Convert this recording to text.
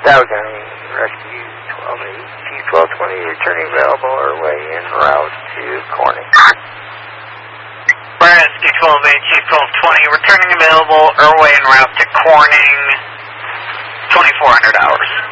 Dow County Rescue 12-8, Chief 1220, returning available Airway en route to Corning. Rescue 12-8, Chief 1220, returning available Airway en route to Corning, 2400 hours.